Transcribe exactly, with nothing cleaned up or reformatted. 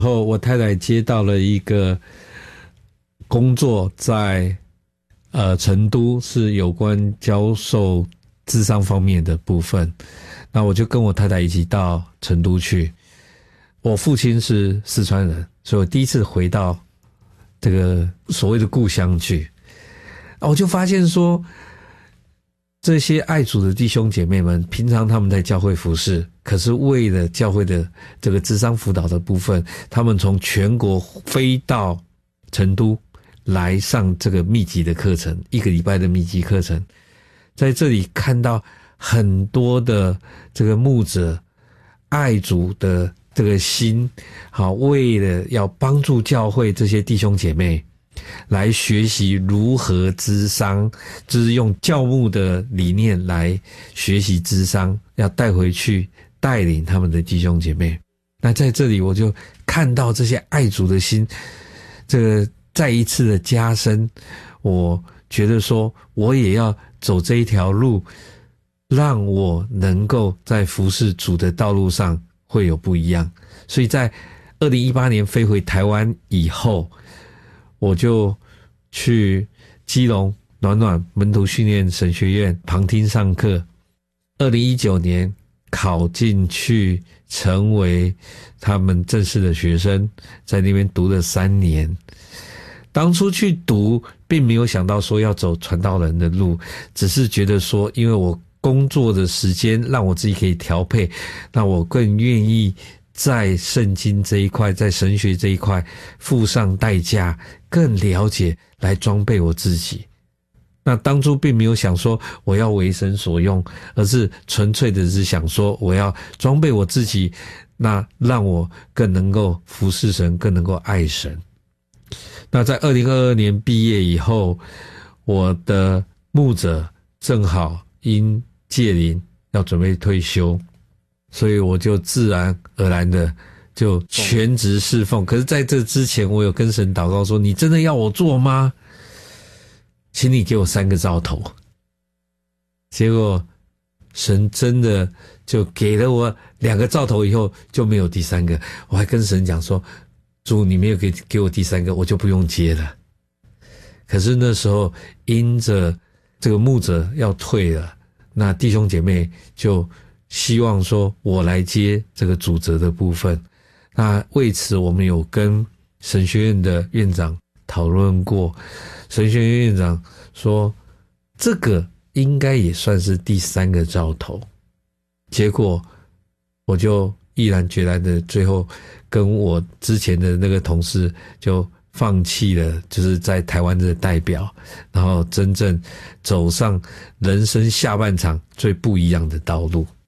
后我太太接到了一个工作在呃成都，是有关教授諮商方面的部分。那我就跟我太太一起到成都去。我父亲是四川人，所以我第一次回到这个所谓的故乡去。我就发现说，这些爱主的弟兄姐妹们，平常他们在教会服侍，可是为了教会的这个諮商輔導的部分，他们从全国飞到成都来上这个密集的课程，一个礼拜的密集课程。在这里看到很多的这个牧者爱主的这个心，好，为了要帮助教会这些弟兄姐妹来学习如何諮商，就是用教牧的理念来学习諮商，要带回去带领他们的弟兄姐妹。那在这里我就看到这些爱主的心，这个再一次的加深，我觉得说我也要走这一条路，让我能够在服侍主的道路上会有不一样。所以在二零一八年飞回台湾以后，我就去基隆暖暖门徒训练神学院旁听上课。二零一九年考进去成为他们正式的学生，在那边读了三年。当初去读并没有想到说要走传道人的路，只是觉得说因为我工作的时间让我自己可以调配，那我更愿意在圣经这一块，在神学这一块付上代价，更了解来装备我自己。那当初并没有想说我要为神所用，而是纯粹的是想说我要装备我自己，那让我更能够服侍神，更能够爱神。那在二零二二年毕业以后，我的牧者正好因届龄要准备退休，所以我就自然而然的就全职侍奉。可是在这之前，我有跟神祷告说，你真的要我做吗？请你给我三个兆头。结果神真的就给了我两个兆头以后，就没有第三个。我还跟神讲说，主，你没有给给我第三个，我就不用接了。可是那时候因着这个牧者要退了，那弟兄姐妹就希望说我来接这个主责的部分。那为此我们有跟神学院的院长讨论过，神学院院长说这个应该也算是第三个兆头。结果我就毅然决然的最后跟我之前的那个同事就放弃了就是在台湾的代表，然后真正走上人生下半场最不一样的道路。